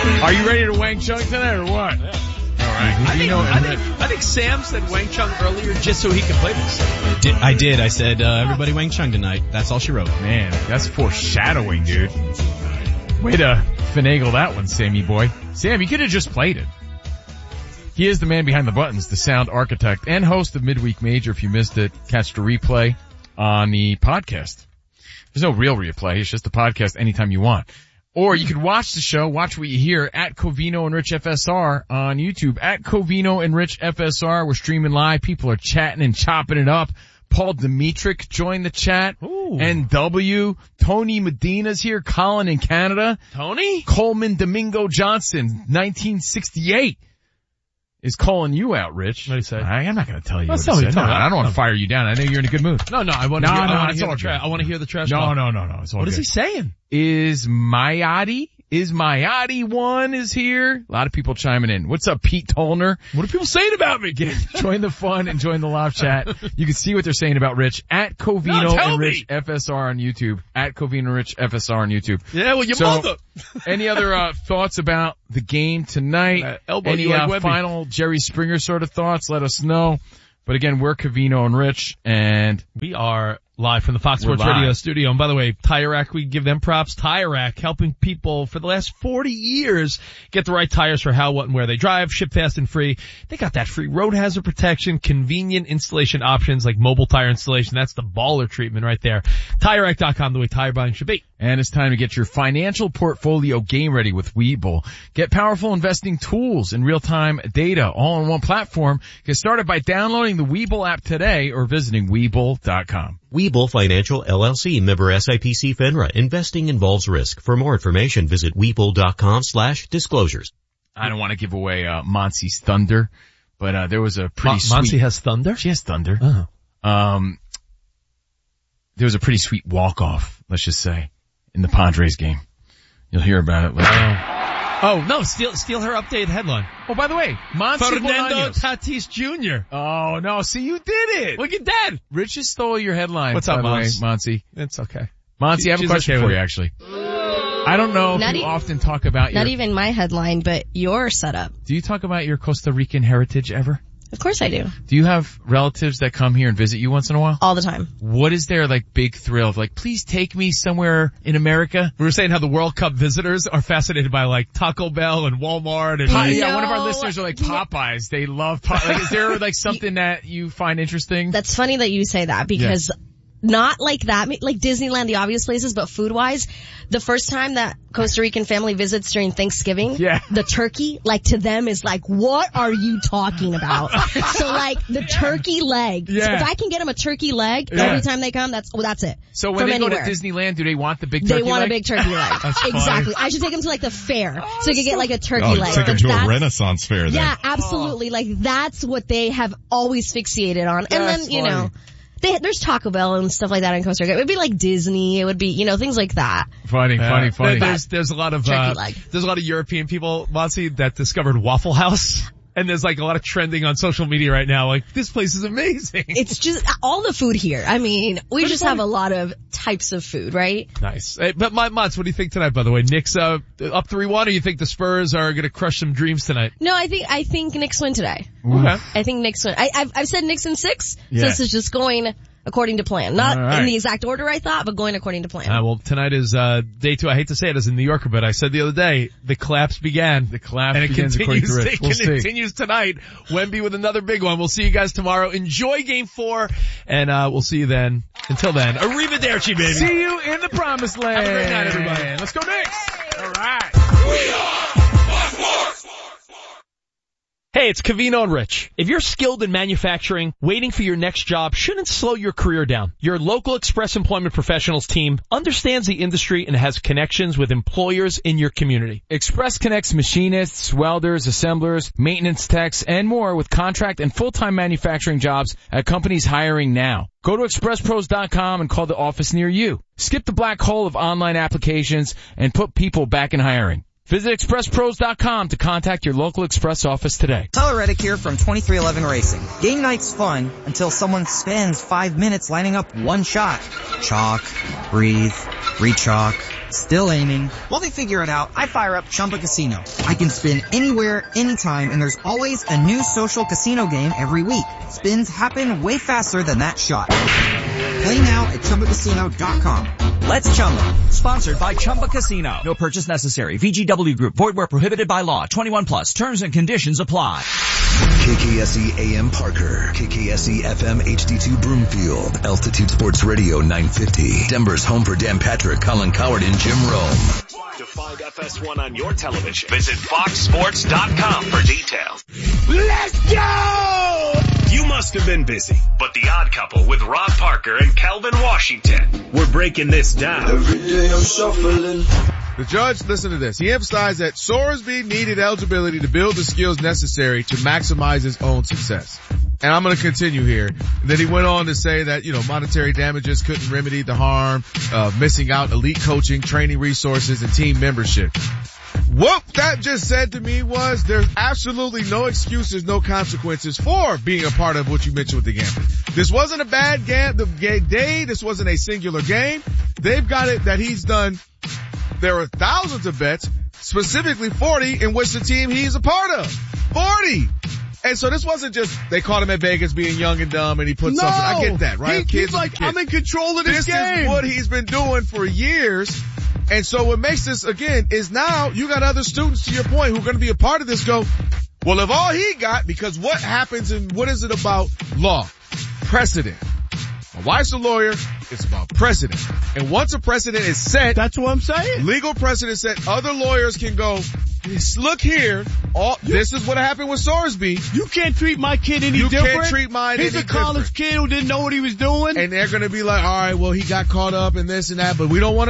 Are you ready to Wang Chung tonight or what? Yeah. All right. I think Sam said Wang Chung earlier just so he can play this. I did. I said, everybody Wang Chung tonight. That's all she wrote. Man, that's foreshadowing, dude. Way to finagle that one, Sammy boy. Sam, you could have just played it. He is the man behind the buttons, the sound architect, and host of Midweek Major. If you missed it, catch the replay on the podcast. There's no real replay. It's just the podcast anytime you want. Or you could watch the show, watch what you hear at Covino and Rich FSR on YouTube. At Covino and Rich FSR, we're streaming live. People are chatting and chopping it up. Paul Dimitrick joined the chat. Ooh. NW. Tony Medina's here. Colin in Canada. Tony? Coleman Domingo Johnson, 1968. Is calling you out, Rich. What did he say? I'm not going to tell you Let's what he tell me, said. tell me. I don't want to fire you down. I know you're in a good mood. No, I want to hear the trash. I want to hear the trash. No. It's all What good. is he saying? Mayadi one is here. A lot of people chiming in. What's up, Pete Tollner? What are people saying about me? Join the fun and join the live chat. You can see what they're saying about Rich at Covino and Rich FSR on YouTube. At Covino and Rich FSR on YouTube. Yeah, well, your mother. Any other thoughts about the game tonight? Any final Jerry Springer sort of thoughts? Let us know. But again, we're Covino and Rich, and we are live from the Fox Sports Radio studio. And by the way, Tire Rack, we give them props. Tire Rack helping people for the last 40 years get the right tires for how, what, and where they drive, ship fast and free. They got that free road hazard protection, convenient installation options like mobile tire installation. That's the baller treatment right there. TireRack.com, the way tire buying should be. And it's time to get your financial portfolio game ready with Webull. Get powerful investing tools and real-time data all on one platform. Get started by downloading the Webull app today or visiting Webull.com. Webull Financial LLC, member SIPC FINRA. Investing involves risk. For more information, visit Webull.com/disclosures. I don't want to give away Monsi's thunder, but there was a pretty sweet... Monsi has thunder? She has thunder. Oh. There was a pretty sweet walk-off, let's just say, in the Padres game. You'll hear about it later. Oh, no, steal her updated headline. Oh, by the way, Monsi Fernando Bolaños. Tatis Jr. Oh, no, see, you did it. Look at that. Rich just stole your headline. What's up, by the way, Mons? Monsi? It's okay. Monsi, I have a question okay for with you, it. actually. I don't know if you often talk about Not even my headline, but your setup. Do you talk about your Costa Rican heritage ever? Of course I do. Do you have relatives that come here and visit you once in a while? All the time. What is their big thrill of please take me somewhere in America? We were saying how the World Cup visitors are fascinated by Taco Bell and Walmart and yeah, one of our listeners are Popeyes. They love Popeyes. Is there something that you find interesting? That's funny that you say that because not like that, like Disneyland, the obvious places, but food-wise, the first time that Costa Rican family visits during Thanksgiving, the turkey, to them is what are you talking about? So the turkey leg. Yeah. So if I can get them a turkey leg every time they come, that's it. So when they go to Disneyland, do they want the big turkey leg? They want a big turkey leg. Exactly. I should take them to the fair so you can get a turkey leg. Take them to a Renaissance fair then. Yeah, absolutely. That's what they have always fixated on. And then, there's Taco Bell and stuff like that in Costa Rica. It would be like Disney. It would be, things like that. Funny. There's a lot of, turkey leg. There's a lot of European people, Monsi, that discovered Waffle House. And there's a lot of trending on social media right now. This place is amazing. It's just all the food here. I mean, we just have a lot of types of food, right? Nice. But Mons, what do you think tonight, by the way? Knicks, up 3-1, or you think the Spurs are gonna crush some dreams tonight? No, I think Knicks win today. Okay. I think Knicks win. I've said Knicks in 6, so this is just going according to plan. Not in the exact order I thought, but going according to plan. Well, tonight is, day 2. I hate to say it as a New Yorker, but I said the other day, the collapse began. The collapse begins according to Rich. It continues tonight. Wemby with another big one. We'll see you guys tomorrow. Enjoy Game 4, and we'll see you then. Until then, arrivederci, baby. See you in the promised land. Have a great night, everybody. Let's go Knicks. All right. We are Fox Sports. Hey, it's Covino and Rich. If you're skilled in manufacturing, waiting for your next job shouldn't slow your career down. Your local Express Employment Professionals team understands the industry and has connections with employers in your community. Express connects machinists, welders, assemblers, maintenance techs, and more with contract and full-time manufacturing jobs at companies hiring now. Go to expresspros.com and call the office near you. Skip the black hole of online applications and put people back in hiring. Visit expresspros.com to contact your local Express office today. Tyler Reddick here from 2311 Racing. Game night's fun until someone spends 5 minutes lining up one shot. Chalk, breathe, rechalk, Still aiming. While they figure it out, I fire up Chumba Casino. I can spin anywhere, anytime, and there's always a new social casino game every week. Spins happen way faster than that shot. Play now at ChumbaCasino.com. Let's Chumba. Sponsored by Chumba Casino. No purchase necessary. VGW Group. Void where prohibited by law. 21 plus. Terms and conditions apply. KKSE AM Parker. KKSE FM HD2 Broomfield. Altitude Sports Radio 950. Denver's home for Dan Patrick, Colin Coward, and Jim Rome. To find FS1 on your television, visit foxsports.com for details. Let's go! You must have been busy, but The Odd Couple with Rob Parker and Calvin Washington, we're breaking this down. Every day I'm shuffling. The judge, listen to this. He emphasized that Sorsby needed eligibility to build the skills necessary to maximize his own success. And I'm going to continue here. And then he went on to say that, monetary damages couldn't remedy the harm of missing out elite coaching, training resources, and team membership. What that just said to me was there's absolutely no excuses, no consequences for being a part of what you mentioned with the gambling. This wasn't a bad day. This wasn't a singular game. They've got it that he's done. There are thousands of bets, specifically 40, in which the team he's a part of. 40! And so this wasn't just, they caught him at Vegas being young and dumb and he put something. I get that, right? He's like, I'm in control of this game. This is what he's been doing for years. And so what makes this, again, is now you got other students, to your point, who are going to be a part of this go, well, if all he got, because what happens and what is it about law? Precedent. My wife's a lawyer. It's about precedent. And once a precedent is set. That's what I'm saying. Legal precedent set. Other lawyers can go, look here. This is what happened with Sorsby. You can't treat my kid any different. You can't treat mine any different. He's a college kid who didn't know what he was doing. And they're going to be like, all right, well, he got caught up in this and that, but we don't want to